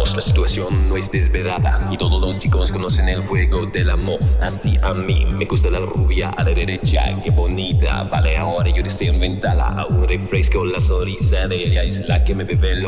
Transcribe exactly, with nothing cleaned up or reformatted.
La situación no es desesperada y todos los chicos conocen el juego del amor. Así a mí me gusta la rubia a la derecha, qué bonita. Vale, ahora yo deseo inventarla. A un refresco, la sonrisa de ella es la que me bebe el